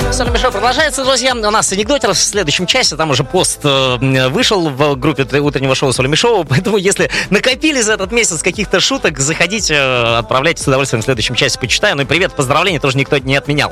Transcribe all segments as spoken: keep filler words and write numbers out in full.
Соломей Шоу продолжается, друзья. У нас анекдотер в следующем часе. Там уже пост э, вышел в группе утреннего шоу Соломей Шоу. Поэтому, если накопили за этот месяц каких-то шуток, заходите, э, отправляйте с удовольствием в следующем часе, почитаю. Ну и привет, поздравления тоже никто не отменял.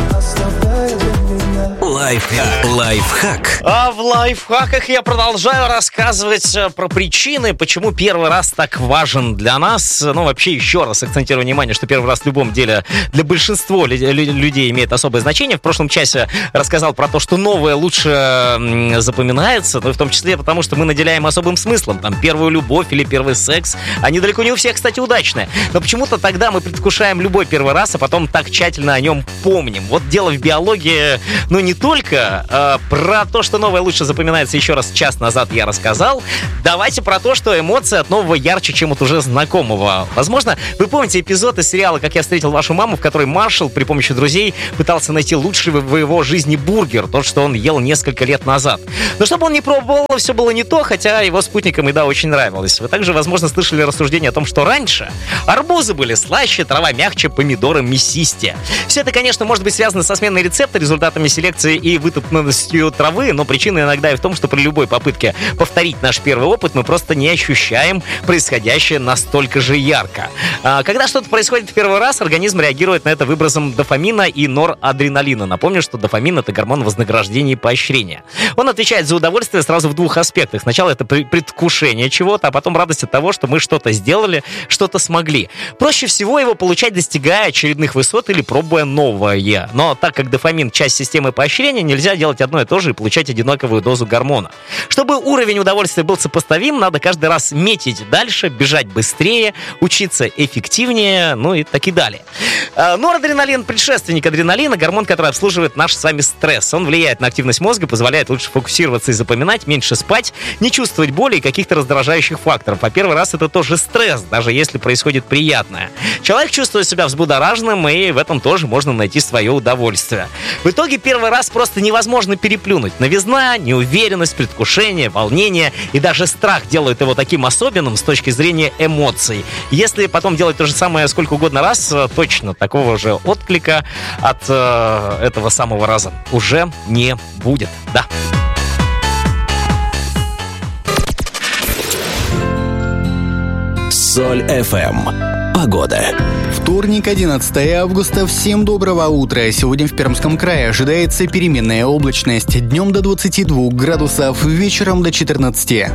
Лайфхак. Лайфхак. А в лайфхаках я продолжаю рассказывать про причины, почему первый раз так важен для нас. Ну, вообще, еще раз акцентирую внимание, что первый раз в любом деле для большинства людей имеет особое значение. В прошлом часе рассказал про то, что новое лучше запоминается, ну, в том числе потому, что мы наделяем особым смыслом. Там, первую любовь или первый секс. Они далеко не у всех, кстати, удачные. Но почему-то тогда мы предвкушаем любой первый раз, а потом так тщательно о нем помним. Вот дело в биологии, ну, не только э, про то, что новое лучше запоминается, еще раз час назад я рассказал. Давайте про то, что эмоции от нового ярче, чем от уже знакомого. Возможно, вы помните эпизод из сериала «Как я встретил вашу маму», в которой Маршал при помощи друзей пытался найти лучший в его жизни бургер, тот, что он ел несколько лет назад. Но чтобы он не пробовал, все было не то, хотя его спутникам еда очень нравилась. Вы также, возможно, слышали рассуждения о том, что раньше арбузы были слаще, трава мягче, помидоры мясистее. Все это, конечно, может быть связано со сменой рецепта, результатами селекции и вытоптанностью травы, но причина иногда и в том, что при любой попытке повторить наш первый опыт мы просто не ощущаем происходящее настолько же ярко. А, когда что-то происходит в первый раз, организм реагирует на это выбросом дофамина и норадреналина. Напомню, что дофамин — это гормон вознаграждения и поощрения. Он отвечает за удовольствие сразу в двух аспектах. Сначала это предвкушение чего-то, а потом радость от того, что мы что-то сделали, что-то смогли. Проще всего его получать, достигая очередных высот или пробуя новое. Но так как дофамин — часть системы поощрения, нельзя делать одно и то же и получать одинаковую дозу гормона. Чтобы уровень удовольствия был сопоставим, надо каждый раз метить дальше, бежать быстрее, учиться эффективнее, ну и так и далее. Норадреналин — предшественник адреналина, гормон, который обслуживает наш с вами стресс. Он влияет на активность мозга, позволяет лучше фокусироваться и запоминать, меньше спать, не чувствовать боли и каких-то раздражающих факторов. А первый раз это тоже стресс, даже если происходит приятное. Человек чувствует себя взбудораженным, и в этом тоже можно найти свое удовольствие. В итоге первый раз просто невозможно переплюнуть. Новизна, неуверенность, предвкушение, волнение и даже страх делают его таким особенным с точки зрения эмоций. Если потом делать то же самое сколько угодно раз, точно такого же отклика от э, этого самого раза уже не будет. Да. Соль эф эм. Погода. Вторник, одиннадцатое августа. Всем доброго утра. Сегодня в Пермском крае ожидается переменная облачность. Днем до двадцати двух градусов, вечером до четырнадцати.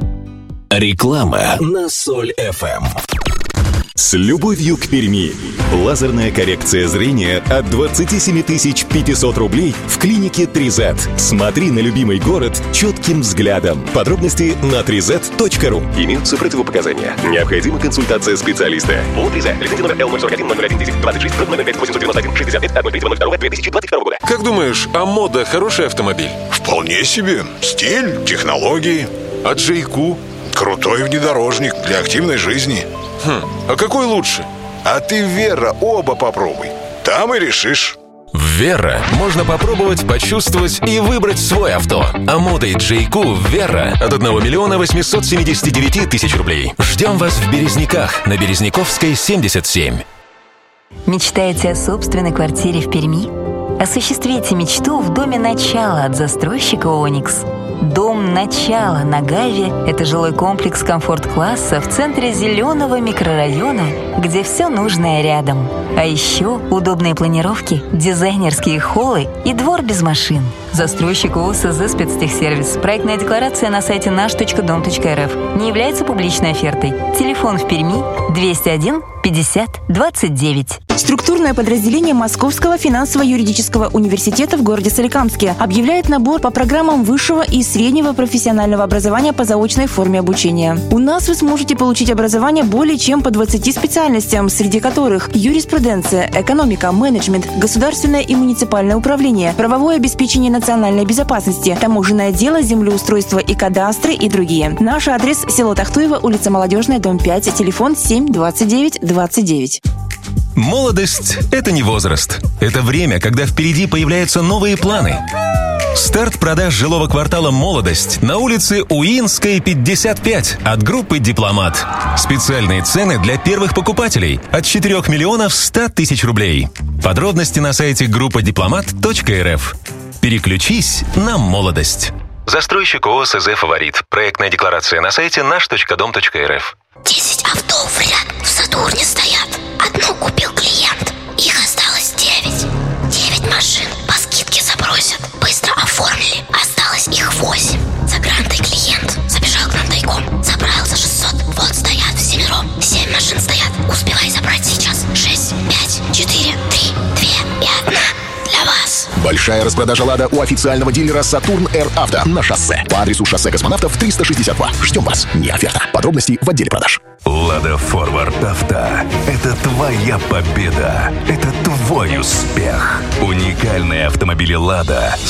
Реклама на Соль эф эм. С любовью к Перми. Лазерная коррекция зрения от двадцать семь тысяч пятьсот рублей в клинике три зет. Смотри на любимый город четким взглядом. Подробности на три зет точка ру. Имеются противопоказания. Необходима консультация специалиста. ООО три зет. Лицензия номер эл ноль сорок один ноль ноль один десять двадцать шесть ноль пять восемьсот девяносто один шестьдесят пять ноль три ноль два две тысячи двадцать второго года. Как думаешь, а мода хороший автомобиль? Вполне себе. Стиль, технологии. А Джейку? Крутой внедорожник для активной жизни. Хм, а какой лучше? А ты, Вера, оба попробуй. Там и решишь. В Верра можно попробовать, почувствовать и выбрать свой авто. А модой Джейку Верра от одного миллиона восемьсот семьдесят девять тысяч рублей. Ждем вас в Березниках на Березниковской, семьдесят семь. Мечтаете о собственной квартире в Перми? Осуществите мечту в доме «Начало» от застройщика «Оникс». Дом «Начало» на Гаве – это жилой комплекс комфорт-класса в центре зеленого микрорайона, где все нужное рядом. А еще удобные планировки, дизайнерские холлы и двор без машин. Застройщик ООО «СЗ Спецтехсервис». Проектная декларация на сайте наш точка дом точка эр эф не является публичной офертой. Телефон в Перми двести один пятьдесят двадцать девять. Структурное подразделение Московского финансово-юридического университета в городе Соликамске объявляет набор по программам высшего и среднего профессионального образования по заочной форме обучения. У нас вы сможете получить образование более чем по двадцати специальностям, среди которых юриспруденция, экономика, менеджмент, государственное и муниципальное управление, правовое обеспечение национальной безопасности, таможенное дело, землеустройство и кадастры и другие. Наш адрес – село Тахтуево, улица Молодежная, дом пять, телефон семь двадцать девять двадцать девять. Молодость – это не возраст. Это время, когда впереди появляются новые планы. Старт продаж жилого квартала «Молодость» на улице Уинской, пятьдесят пять от группы «Дипломат». Специальные цены для первых покупателей от четырех миллионов ста тысяч рублей. Подробности на сайте группа дипломат точка эр эф. Переключись на «Молодость». Застройщик ООО СЗ «Фаворит». Проектная декларация на сайте наш точка дом точка эр эф. Десять авто в ряд в Сатурне стоят. Одну купил клиент. Их осталось девять. Девять машин по скидке забросят. Быстро оформили. Осталось их восемь. За грантой клиент забежал к нам тайком. Забрал за шестьсот. Вот стоят всемиром. Семь машин стоят. Успевай забрать сейчас. Шесть, пять, четыре, три, две и одна. Для вас. Большая распродажа «Лада» у официального дилера «Сатурн Р Авто» на шоссе. По адресу шоссе Космонавтов триста шестьдесят два. Ждем вас. Не оферта. Подробности в отделе продаж. «Лада Форвард Авто» — это твоя победа. Это твой успех. Уникальные автомобили «Лада»